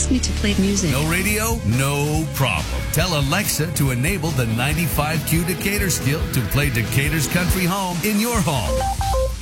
asked me to play music. No radio? No problem. Tell Alexa to enable the 95Q Decatur skill to play Decatur's country home in your home.